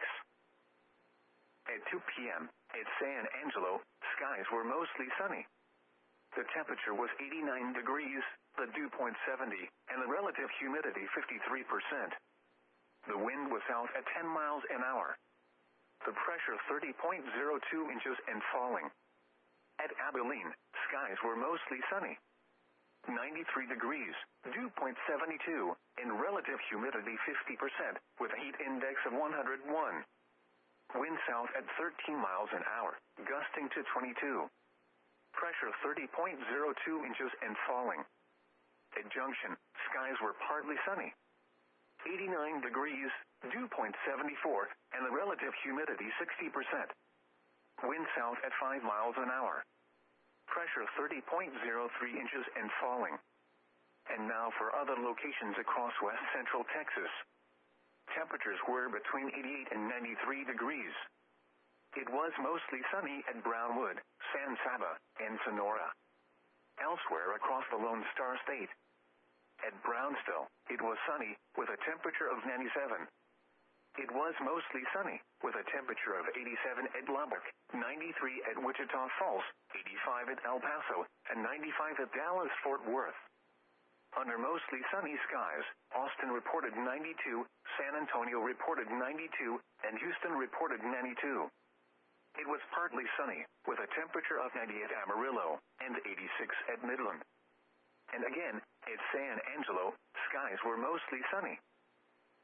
At two p.m., at San Angelo, skies were mostly sunny. The temperature was eighty-nine degrees, the dew point seventy, and the relative humidity fifty-three percent. The wind was south at ten miles an hour. The pressure thirty point zero two inches and falling. At Abilene, skies were mostly sunny. ninety-three degrees, dew point seventy-two, and relative humidity fifty percent, with a heat index of one hundred one. Wind south at thirteen miles an hour, gusting to twenty-two. Pressure thirty point zero two inches and falling. At Junction, skies were partly sunny. eighty-nine degrees, dew point seventy-four, and the relative humidity sixty percent. Wind south at five miles an hour. Pressure thirty point zero three inches and falling. And now for other locations across west central Texas. Temperatures were between eighty-eight and ninety-three degrees. It was mostly sunny at Brownwood, San Saba, and Sonora. Elsewhere across the Lone Star State. At Brownsville, it was sunny, with a temperature of ninety-seven. It was mostly sunny, with a temperature of eighty-seven at Lubbock, ninety-three at Wichita Falls, eighty-five at El Paso, and ninety-five at Dallas-Fort Worth. Under mostly sunny skies, Austin reported ninety-two, San Antonio reported ninety-two, and Houston reported ninety-two. It was partly sunny, with a temperature of ninety-eight at Amarillo, and eighty-six at Midland. And again, at San Angelo, skies were mostly sunny.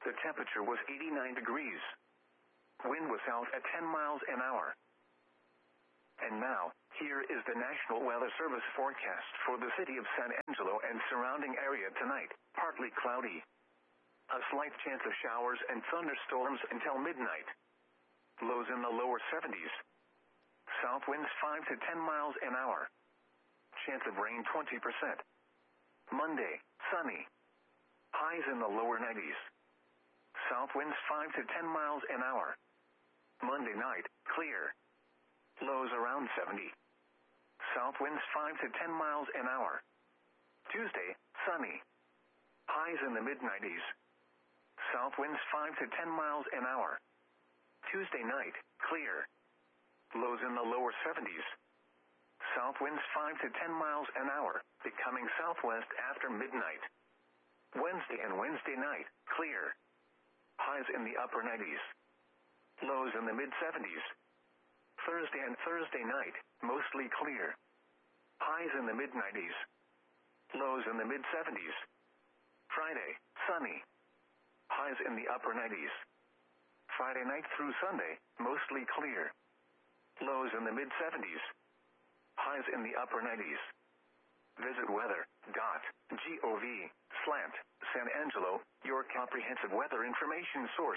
The temperature was eighty-nine degrees. Wind was south at ten miles an hour. And now, here is the National Weather Service forecast for the city of San Angelo and surrounding area tonight. Partly cloudy. A slight chance of showers and thunderstorms until midnight. Lows in the lower seventies. South winds five to ten miles an hour. Chance of rain twenty percent. Monday, sunny. Highs in the lower nineties. South winds five to ten miles an hour. Monday night, clear. Lows around seventy. South winds five to ten miles an hour. Tuesday, sunny. Highs in the mid nineties. South winds five to ten miles an hour. Tuesday night, clear. Lows in the lower seventies. South winds five to ten miles an hour, becoming southwest after midnight. Wednesday and Wednesday night, clear. Highs in the upper nineties. Lows in the mid seventies. Thursday and Thursday night, mostly clear. Highs in the mid nineties. Lows in the mid seventies. Friday, sunny. Highs in the upper nineties. Friday night through Sunday, mostly clear. Lows in the mid seventies. Highs in the upper nineties. Visit weather dot gov slant San Angelo, your comprehensive weather information source.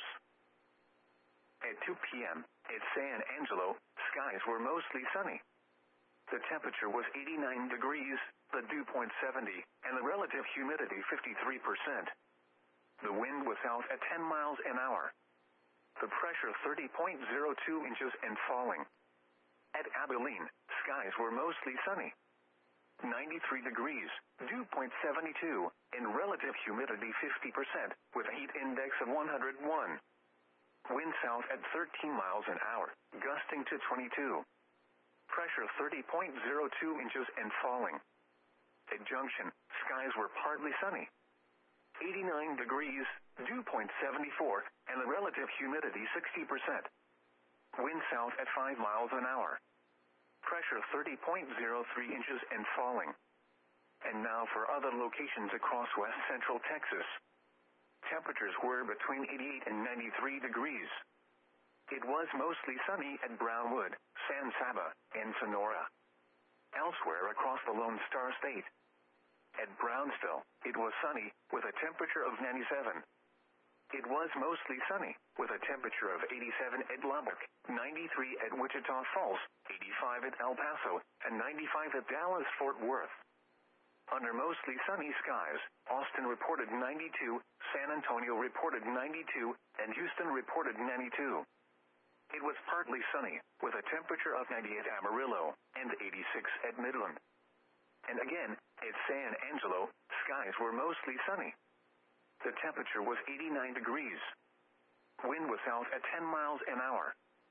At two p.m. at San Angelo, skies were mostly sunny. The temperature was eighty-nine degrees, the dew point seventy, and the relative humidity fifty-three percent. The wind was south at ten miles an hour. The pressure thirty point zero two inches and falling. At Abilene, skies were mostly sunny. ninety-three degrees, dew point seventy-two, and relative humidity fifty percent, with a heat index of one hundred one. Wind south at thirteen miles an hour, gusting to twenty-two. Pressure thirty point zero two inches and falling. At Junction, skies were partly sunny. eighty-nine degrees, dew point seventy-four, and the relative humidity sixty percent. Wind south at five miles an hour. Pressure thirty point zero three inches and falling. And now for other locations across west central Texas. Temperatures were between eighty-eight and ninety-three degrees. It was mostly sunny at Brownwood, San Saba, and Sonora. Elsewhere across the Lone Star State. At Brownsville, it was sunny, with a temperature of ninety-seven. It was mostly sunny, with a temperature of eighty-seven at Lubbock, ninety-three at Wichita Falls, eighty-five at El Paso, and ninety-five at Dallas-Fort Worth. Under mostly sunny skies, Austin reported ninety-two, San Antonio reported ninety-two, and Houston reported ninety-two. It was partly sunny, with a temperature of ninety at Amarillo, and eighty-six at Midland. And again, at San Angelo, skies were mostly sunny. The temperature was eighty-nine degrees. Wind was south at ten miles an hour.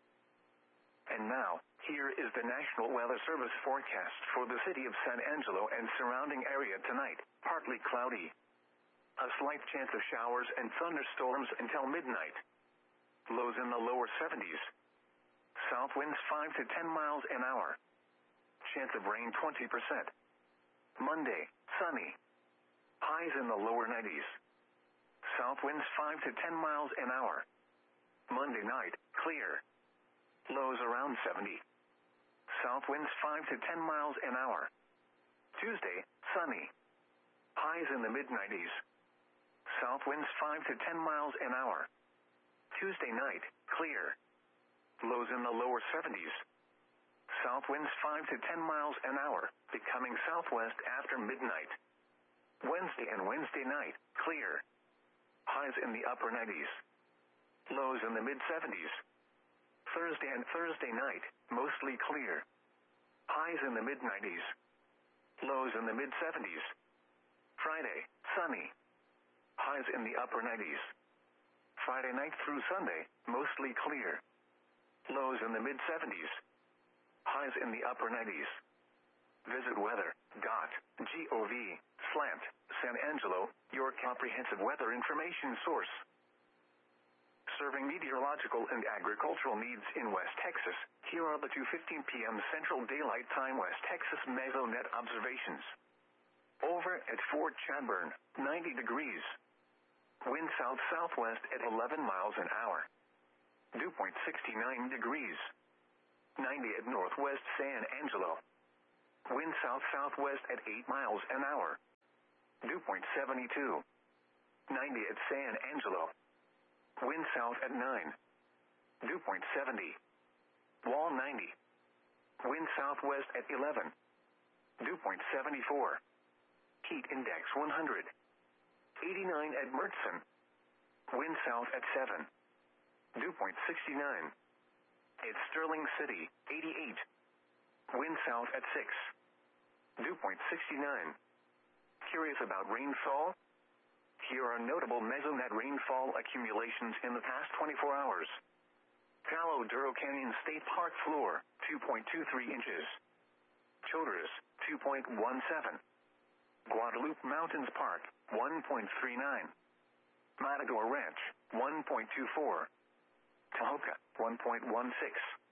And now, here is the National Weather Service forecast for the city of San Angelo and surrounding area tonight. Partly cloudy. A slight chance of showers and thunderstorms until midnight. Lows in the lower seventies. South winds five to ten miles an hour. Chance of rain twenty percent. Monday, sunny. Highs in the lower nineties. South winds five to ten miles an hour. Monday night, clear. Lows around seventy. South winds five to ten miles an hour. Tuesday, sunny. Highs in the mid nineties. South winds five to ten miles an hour. Tuesday night, clear. Lows in the lower seventies. South winds five to ten miles an hour, becoming southwest after midnight. Wednesday and Wednesday night, clear. Highs in the upper nineties. Lows in the mid seventies. Thursday and Thursday night, mostly clear. Highs in the mid nineties. Lows in the mid seventies. Friday, sunny. Highs in the upper nineties. Friday night through Sunday, mostly clear. Lows in the mid seventies. Highs in the upper nineties. Visit weather dot gov slant San Angelo, your comprehensive weather information source. Serving meteorological and agricultural needs in West Texas, here are the two fifteen p.m. Central Daylight Time West Texas Mesonet observations. Over at Fort Chadbourne, ninety degrees. Wind south-southwest at eleven miles an hour. Dew point sixty-nine degrees. ninety at northwest San Angelo. Wind south-southwest at eight miles an hour. Dew point seventy-two. ninety at San Angelo. Wind south at nine. Dew point seventy. Wall ninety. Wind southwest at eleven. Dew point seventy-four. Heat index one hundred. eighty-nine at Mertzen. Wind south at seven. Dew point sixty-nine. At Sterling City, eighty-eight. Wind south at six. Dew point sixty-nine. Curious about rainfall? Here are notable mesonet rainfall accumulations in the past twenty-four hours. Palo Duro Canyon State Park floor, two point two three inches. Childress, two point one seven. Guadalupe Mountains Park, one point three nine. Matador Ranch, one point two four. Tahoka, one point one six.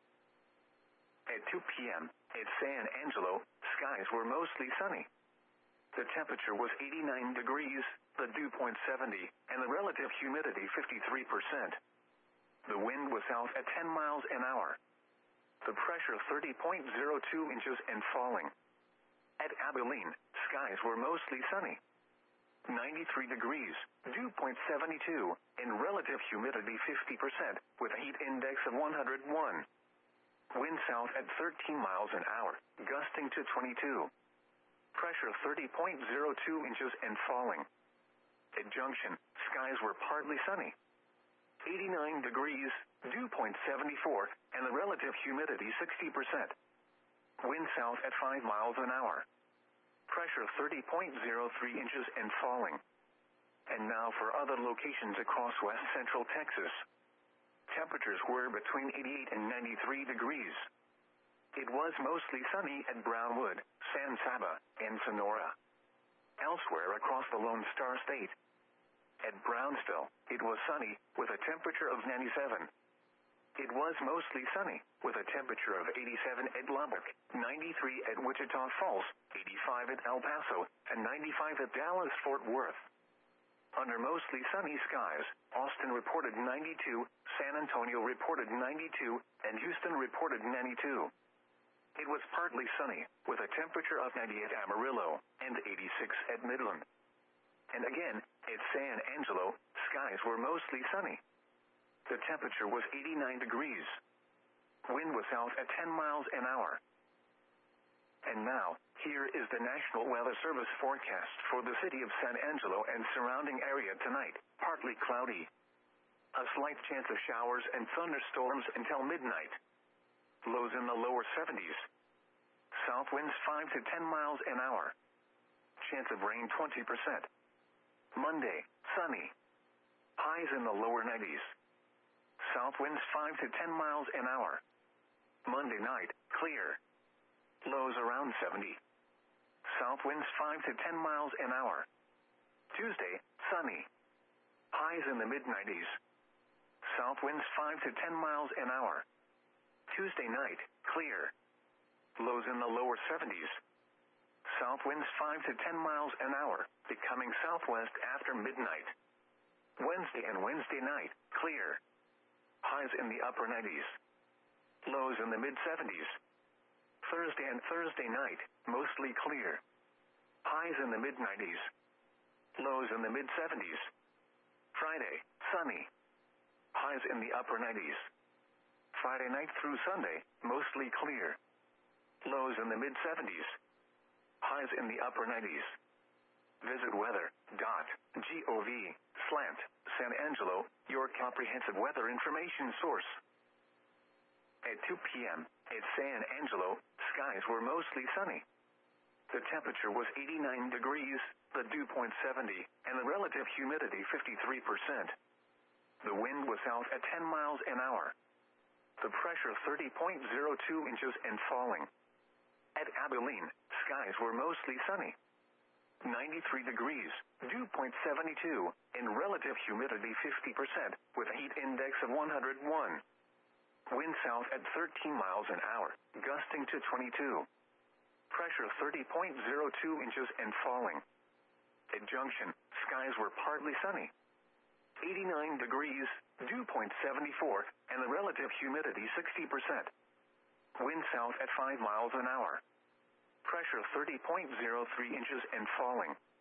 At two p.m., at San Angelo, skies were mostly sunny. The temperature was eighty-nine degrees, the dew point seventy, and the relative humidity fifty-three percent. The wind was south at ten miles an hour. The pressure thirty point zero two inches and falling. At Abilene, skies were mostly sunny. ninety-three degrees, dew point seventy-two, and relative humidity fifty percent, with a heat index of one hundred one. Wind south at thirteen miles an hour, gusting to twenty-two. Pressure thirty point zero two inches and falling. At Junction, skies were partly sunny. eighty-nine degrees, dew point seventy-four, and the relative humidity sixty percent. Wind south at five miles an hour. Pressure thirty point zero three inches and falling. And now for other locations across west central Texas. Temperatures were between eighty-eight and ninety-three degrees. It was mostly sunny at Brownwood, San Saba, and Sonora. Elsewhere across the Lone Star State. At Brownsville, it was sunny, with a temperature of ninety-seven. It was mostly sunny, with a temperature of eighty-seven at Lubbock, ninety-three at Wichita Falls, eighty-five at El Paso, and ninety-five at Dallas-Fort Worth. Under mostly sunny skies, Austin reported ninety-two, San Antonio reported ninety-two, and Houston reported ninety-two. It was partly sunny, with a temperature of ninety at Amarillo, and eighty-six at Midland. And again, at San Angelo, skies were mostly sunny. The temperature was eighty-nine degrees. Wind was south at ten miles an hour. And now, here is the National Weather Service forecast for the city of San Angelo and surrounding area tonight. Partly cloudy. A slight chance of showers and thunderstorms until midnight. Lows in the lower seventies. South winds five to ten miles an hour. Chance of rain twenty percent. Monday, sunny. Highs in the lower nineties. South winds five to ten miles an hour. Monday night, clear. Lows around seventy. South winds five to ten miles an hour. Tuesday, sunny. Highs in the mid nineties. South winds five to ten miles an hour. Tuesday night, clear. Lows in the lower seventies. South winds five to ten miles an hour, becoming southwest after midnight. Wednesday and Wednesday night, clear. Highs in the upper nineties. Lows in the mid seventies. Thursday and Thursday night, mostly clear. Highs in the mid nineties. Lows in the mid seventies. Friday, sunny. Highs in the upper nineties. Friday night through Sunday, mostly clear. Lows in the mid seventies. Highs in the upper nineties. Visit weather.gov slant San Angelo, your comprehensive weather information source. At two p.m., at San Angelo, skies were mostly sunny. The temperature was eighty-nine degrees, the dew point seventy, and the relative humidity fifty-three percent. The wind was south at ten miles an hour. The pressure thirty point zero two inches and falling. At Abilene, skies were mostly sunny. ninety-three degrees, dew point seventy-two, and relative humidity fifty percent, with a heat index of one hundred one. Wind south at thirteen miles an hour, gusting to twenty-two. Pressure thirty point zero two inches and falling. At Junction, skies were partly sunny. eighty-nine degrees, dew point seventy-four, and the relative humidity sixty percent. Wind south at five miles an hour. Pressure thirty point zero three inches and falling.